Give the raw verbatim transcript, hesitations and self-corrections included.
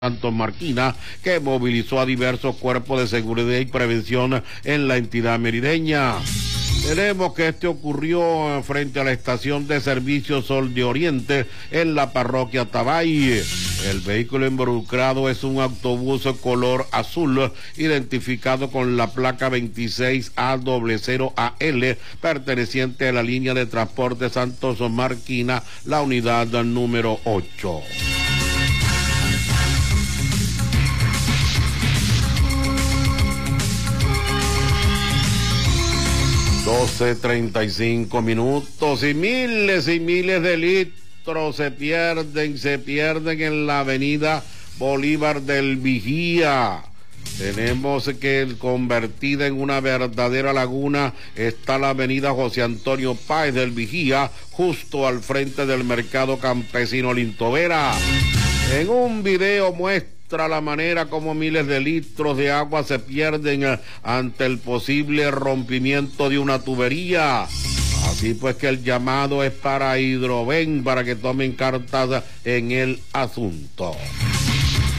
Santos Marquina, que movilizó a diversos cuerpos de seguridad y prevención en la entidad merideña. Tenemos que este ocurrió frente a la estación de servicio Sol de Oriente en la parroquia Tabay. El vehículo involucrado es un autobús color azul identificado con la placa veintiséis A cero cero A L perteneciente a la línea de transporte Santos Marquina, la unidad número ocho. doce treinta y cinco minutos y miles y miles de litros se pierden, se pierden en la avenida Bolívar del Vigía. Tenemos que convertida en una verdadera laguna está la avenida José Antonio Páez del Vigía, justo al frente del mercado campesino Lintovera. En un video muestra la manera como miles de litros de agua se pierden ante el posible rompimiento de una tubería. Así pues que el llamado es para Hidroven para que tomen cartas en el asunto.